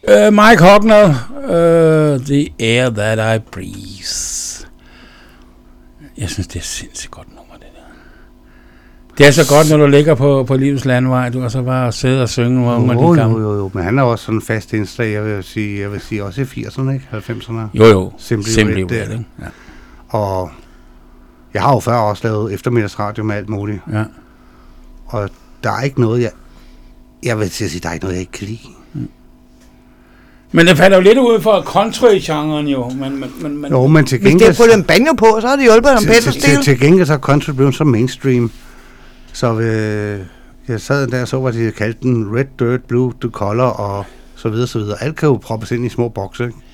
Mike Huckner, The Air That I Breathe. Jeg synes, det er sindssygt godt nummer, det der. Det er så godt, når du ligger på livets landvej, du så bare sidde og synge nogle af de gamle. Jo, men han er også sådan en fast indslag, jeg vil sige også i 80'erne, ikke? 90'erne. Jo. Simply Red, ikke? Ja. Og jeg har jo før også lavet eftermiddagsradio med alt muligt. Ja. Og der er ikke noget, jeg vil sige, der er ikke noget, jeg ikke kan lide. Men det falder jo lidt ud for country-genren jo. Men til gengæld... Hvis det er på den banjo på, så har det hjulpet om Peter-stil. Til gengæld så er country blevet så mainstream. Så jeg sad der og så, hvad de kaldte den Red Dirt, Blue the Color og så videre, så videre. Alt kan jo proppes ind i små bokse, ikke?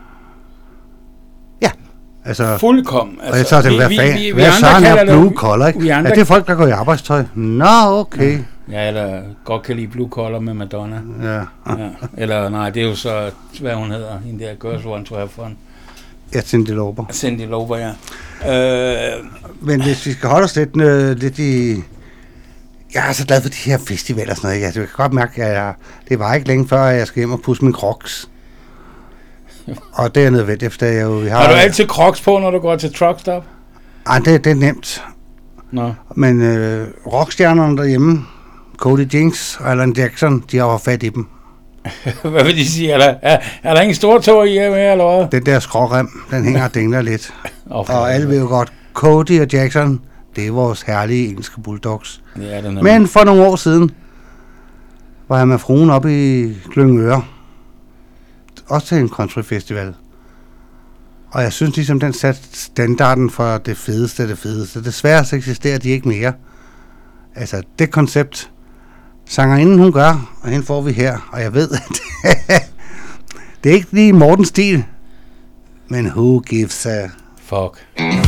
Ja. Altså, fuldkommen. Altså, og jeg så tænkte, hvad sådan er Blue Collar, ikke? Er det folk, der går i arbejdstøj? Nå, okay. Ja, eller godt kan lide Blue Collar med Madonna. Ja. Eller nej, det er jo så, hvad hun hedder, hende der Girls Want to Have Fun. Ja, Cyndi Lauper. Cyndi Lauper, ja. Men hvis vi skal holde os lidt i... Jeg er så glad for de her festivaler og sådan noget. Jeg kan godt mærke, at det var ikke længe før, at jeg skal hjem og pusse min Crocs. Og det er nødvendigt, efter jeg jo... Har du altid Crocs på, når du går til truckstop? Ej, det er nemt. Nå. Men rockstjernerne derhjemme, Cody Jinks og Alan Jackson, de har fat i dem. Hvad vil de sige? Er der ingen store tog i her med, eller hvad? Den der skrårem, den hænger og dingler lidt. Og alle ved jo godt, Cody og Jackson, det er vores herlige engelske bulldogs. Ja, det men for nogle år siden var jeg med fruen oppe i Glyngøre. Også til en countryfestival. Og jeg synes ligesom, den satte standarden for det fedeste. Desværre så eksisterer de ikke mere. Altså, det koncept, sangerinden hun gør, og hende får vi her. Og jeg ved, at det er ikke lige Mortens stil. Men who gives a... Fuck.